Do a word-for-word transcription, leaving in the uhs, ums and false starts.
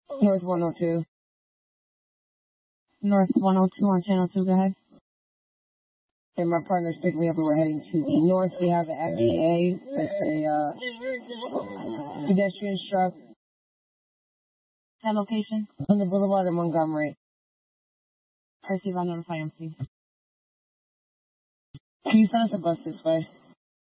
North one oh two. North one oh two on channel two, go ahead. And my partner's picking me up and we're heading to north. We have an F D A. It's a uh, pedestrian truck. That location? On the boulevard in Montgomery. Percy, I'll notify M C. Can you send us a bus this way?